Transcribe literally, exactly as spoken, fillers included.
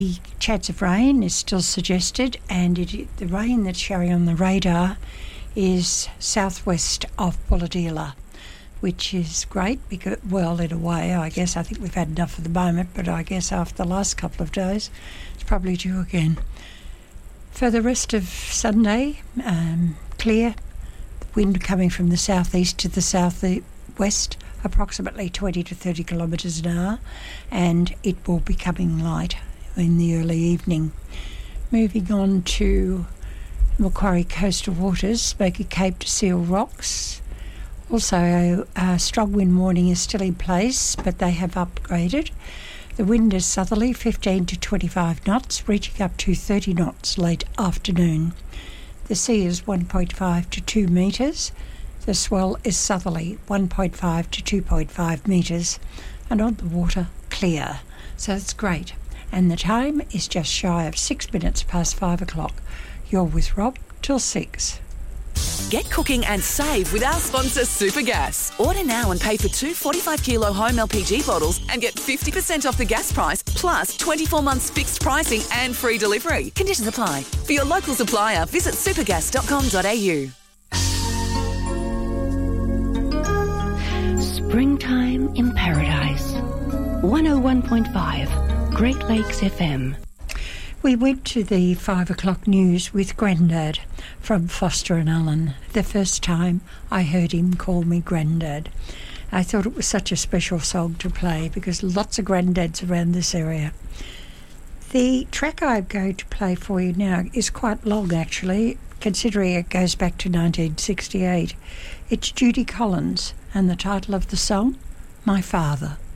The chance of rain is still suggested, and it, the rain that's showing on the radar is southwest of Bulahdelah, which is great because, well, in a way, I guess, I think we've had enough for the moment, but I guess after the last couple of days, it's probably due again. For the rest of Sunday, um, clear, wind coming from the southeast to the southwest, approximately twenty to thirty kilometres an hour, and it will be coming light in the early evening. Moving on to Macquarie coastal waters, Smoky Cape to Seal Rocks. Also, a strong wind warning is still in place, but they have upgraded. The wind is southerly, fifteen to twenty-five knots, reaching up to thirty knots late afternoon. The sea is one point five to two metres. The swell is southerly, one point five to two point five metres, and on the water, clear. So it's great. And the time is just shy of six minutes past five o'clock. You're with Rob till six. Get cooking and save with our sponsor Supergas. Order now and pay for two forty-five kilo home L P G bottles and get fifty percent off the gas price, plus twenty-four months fixed pricing and free delivery. Conditions apply. For your local supplier, visit supergas dot com dot a u. Springtime in Paradise. one oh one point five Great Lakes F M. We went to the five o'clock news with Grandad from Foster and Allen. The first time I heard him call me Grandad. I thought it was such a special song to play because lots of granddads around this area. The track I'm going to play for you now is quite long actually, considering it goes back to nineteen sixty-eight. It's Judy Collins and the title of the song, My Father.